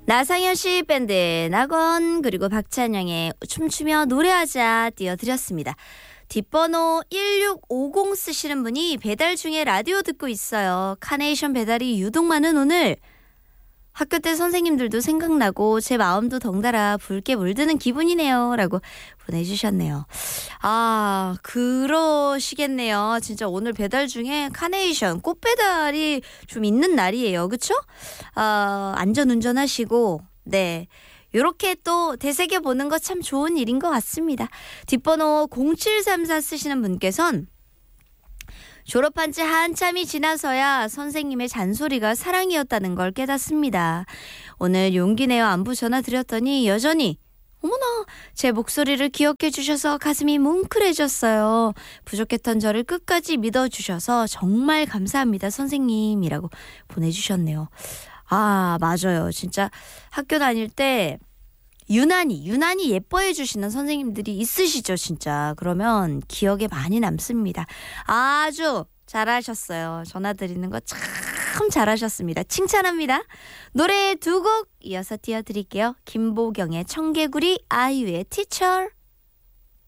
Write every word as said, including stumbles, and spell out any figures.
나상현 씨 밴드의 낙원 그리고 박찬영의 춤추며 노래하자 띄워드렸습니다. 뒷번호 일육오공 쓰시는 분이 배달 중에 라디오 듣고 있어요. 카네이션 배달이 유독 많은 오늘 학교 때 선생님들도 생각나고 제 마음도 덩달아 붉게 물드는 기분이네요 라고 보내주셨네요. 아 그러시겠네요. 진짜 오늘 배달 중에 카네이션 꽃 배달이 좀 있는 날이에요. 그쵸? 아, 안전운전 하시고 네 요렇게 또 되새겨보는 거 참 좋은 일인 것 같습니다. 뒷번호 공칠삼사 쓰시는 분께선 졸업한 지 한참이 지나서야 선생님의 잔소리가 사랑이었다는 걸 깨닫습니다. 오늘 용기 내어 안부 전화 드렸더니 여전히 어머나 제 목소리를 기억해 주셔서 가슴이 뭉클해졌어요. 부족했던 저를 끝까지 믿어주셔서 정말 감사합니다 선생님이라고 보내주셨네요. 아 맞아요. 진짜 학교 다닐 때 유난히 유난히 예뻐해 주시는 선생님들이 있으시죠 진짜. 그러면 기억에 많이 남습니다. 아주 잘하셨어요. 전화 드리는 거 참 잘하셨습니다. 칭찬합니다. 노래 두 곡 이어서 띄워드릴게요. 김보경의 청개구리, 아이유의 티처.